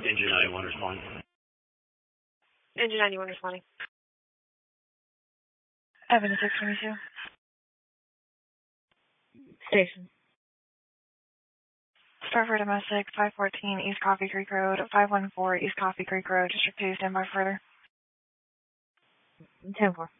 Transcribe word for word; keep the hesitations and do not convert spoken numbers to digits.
Engine ninety-one responding. Engine ninety-one responding. Evan six twenty-two. Station. Start for domestic, five fourteen East Coffee Creek Road, five one four East Coffee Creek Road, District two, stand by further. ten four.